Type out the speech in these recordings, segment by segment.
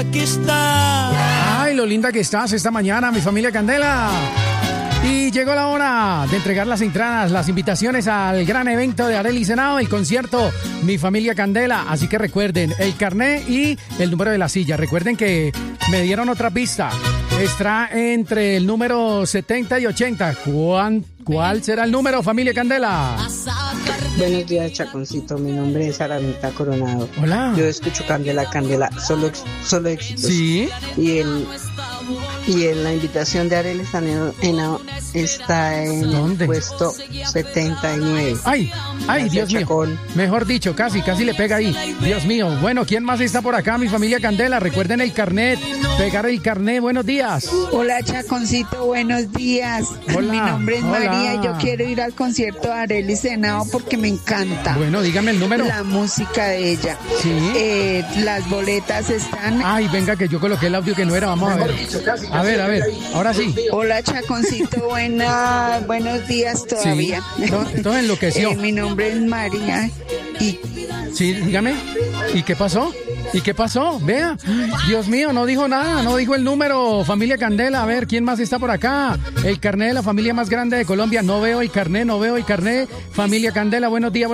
que estás. Ay, lo linda que estás esta mañana, mi familia Candela. Y llegó la hora de entregar las entradas, las invitaciones al gran evento de Arely Senao, el concierto Mi Familia Candela. Así que recuerden el carnet y el número de la silla. Recuerden que me dieron otra pista. Está entre el número 70 y 80. ¿Cuál será el número, familia Candela? Buenos días, Chaconcito. Mi nombre es Aramita Coronado. Hola. Yo escucho Candela, solo éxitos. Sí. Y en la invitación de Arely Senao está en ¿dónde? El puesto 79. Ay, Gracias, Dios mío. Chacón. Mejor dicho, casi le pega ahí. Dios mío. Bueno, ¿quién más está por acá, mi familia Candela? Recuerden el carnet, pegar el carnet. Buenos días. Hola, Chaconcito, buenos días. Hola, Mi nombre es hola. María y yo quiero ir al concierto de Arely Senao porque me encanta. Bueno, dígame el número. La música de ella. Sí. Las boletas están... Ay, venga, que yo coloqué el audio que no era. Vamos a ver. A ver. Ahora sí. Hola, Chaconcito, buenos días todavía. Sí. Todo enloqueció. Mi nombre es María y... Sí, dígame. ¿Y qué pasó? Vea. Dios mío, no dijo nada, no dijo el número. Familia Candela, a ver, ¿quién más está por acá? El carnet de la familia más grande de Colombia. No veo el carnet. Familia Candela, buenos días.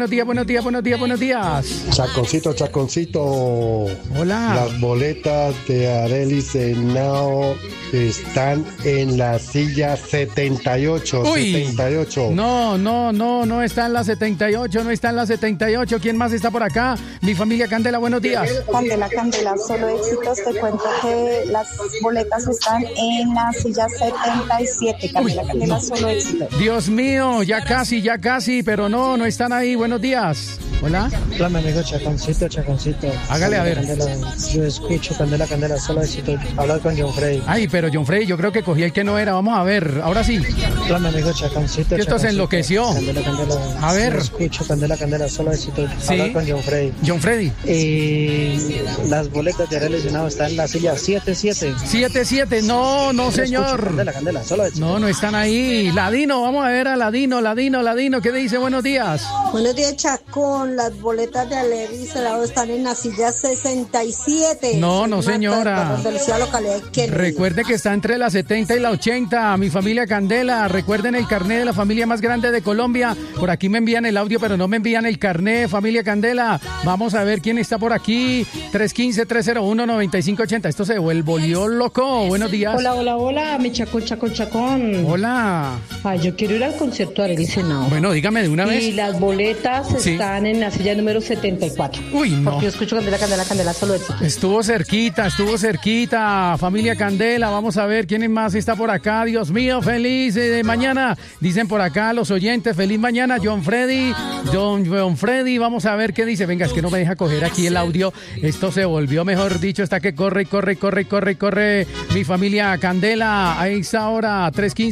Chaconcito. Hola. Las boletas de Arely Senao están en la silla 78. Uy. 78. No está en la 78. ¿Quién más está por acá? Mi familia Candela, buenos días. Candela, solo éxitos. Te cuento que las boletas están en la silla 77. Candela, solo éxitos. Dios mío, ya casi, pero no están ahí. Buenos días. Hola. Hola, mi amigo Chaconcito. Hágale, a ver. Candela, yo escucho Candela, solo éxito. Hablar con John Frey. Ay, pero John Frey, yo creo que cogí el que no era. Vamos a ver, ahora sí. Hola, mi amigo Chaconcito. Esto se enloqueció. Candela. A ver. Yo escucho Candela, solo éxito. Sí. Hablar con John Frey. John Freddy. Las boletas de Arely Senao están en la silla 77. 77, no, señor. Candela, solo éxito. No están ahí. Ladino, vamos a ver a Ladino. ¿Qué dice? Buenos días. Buenos días, Chacón. Las boletas de Arely Senao están en la silla 67. No, señora. Recuerde que está entre la 70 y la 80. Mi familia Candela. Recuerden el carnet de la familia más grande de Colombia. Por aquí me envían el audio, pero no me envían el carnet. Familia Candela. Vamos a ver quién está por aquí. 315-301-9580. Esto se volvió loco. Buenos días. Hola, mi Chacón. Hola. Ay, yo quiero ir al concierto de Arely Senao. Bueno, dígame de una vez. Y las boletas están en la silla número 74. Uy, no. Porque yo escucho Candela, solo éxito. Estuvo cerquita. Familia Candela, vamos a ver quién más está por acá. Dios mío, feliz de mañana. Dicen por acá los oyentes, feliz mañana. John Freddy, vamos a ver qué dice. Venga, es que no me deja coger aquí el audio. Esto se volvió, mejor dicho, está que corre. Mi familia Candela, a esa hora,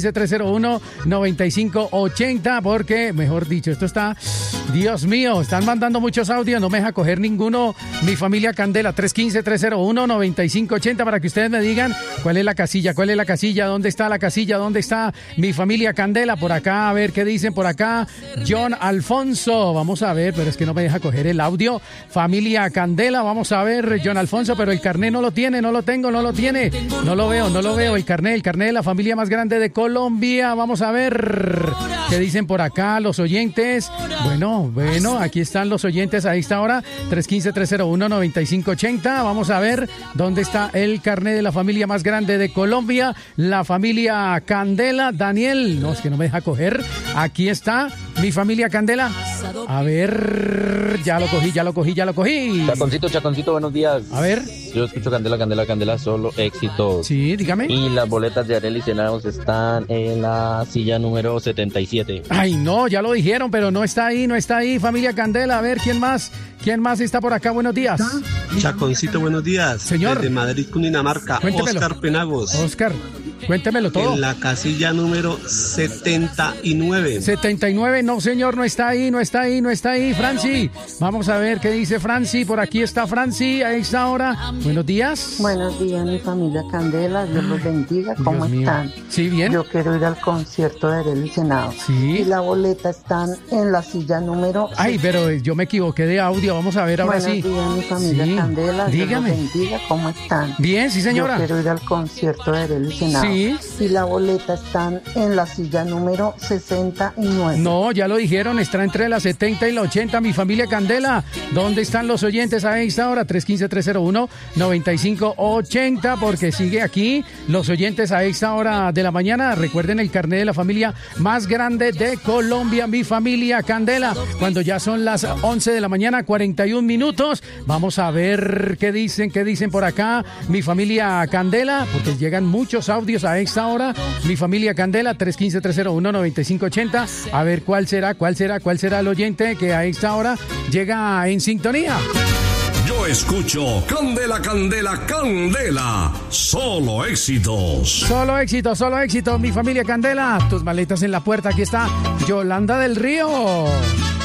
315-301-9580, porque, mejor dicho, esto está... Dios mío, están mandando muchos audios, no me deja coger ninguno. Mi familia Candela, 315-301-9580, para que ustedes me digan cuál es la casilla, dónde está la casilla, dónde está mi familia Candela. Por acá, a ver qué dicen por acá. John Alfonso, vamos a ver, pero es que no me deja coger el audio. Familia Candela, vamos a ver, John Alfonso, pero el carnet no lo tiene, no lo veo, el carnet de la familia más grande de Colombia. Vamos a ver qué dicen por acá los oyentes. Bueno, aquí están los oyentes a esta hora, 315-301-9580. Vamos a ver dónde está el carnet de la familia más grande de Colombia, la familia Candela. Daniel, no, es que no me deja coger. Aquí está mi familia Candela. A ver, ya lo cogí. Chaconcito, buenos días. A ver. Yo escucho Candela, solo éxitos. Sí, dígame. Y las boletas de Arely Senao están en la silla número 77. Ay, no, ya lo dijeron, pero no está ahí, familia Candela. A ver, ¿quién más está por acá? Buenos días. Chaconcito, buenos días. Señor. Desde Madrid, Cundinamarca. Cuéntemelo. Oscar Penagos. Oscar. Cuéntemelo todo. En la casilla número 79. 79, no señor, no está ahí. Franci, vamos a ver qué dice Franci. Por aquí está Franci a esta hora. Buenos días. Buenos días, mi familia Candela. Dios los bendiga. ¿Cómo están? Sí, bien. Yo quiero ir al concierto de Arelis Henao. Sí. Y la boleta están en la silla número... Ay, pero yo me equivoqué de audio. Vamos a ver ahora sí. Buenos días, mi familia Candela. Dígame. Dios los bendiga. ¿Cómo están? Bien, sí, señora. Yo quiero ir al concierto de Arelis Henao. Sí. Y la boleta están en la silla número 69. No, ya lo dijeron, está entre la 70 y la 80, mi familia Candela. ¿Dónde están los oyentes a esta hora? 315-301-9580, porque sigue aquí los oyentes a esta hora de la mañana. Recuerden el carnet de la familia más grande de Colombia, mi familia Candela. Cuando ya son las 11 de la mañana, 41 minutos. Vamos a ver qué dicen por acá, mi familia Candela, porque llegan muchos audios a esta hora. Mi familia Candela, 315-301-9580. A ver cuál será el oyente que a esta hora llega en sintonía. Yo escucho Candela, Candela, Candela. Solo éxitos. Solo éxitos, mi familia Candela. Tus maletas en la puerta. Aquí está Yolanda del Río.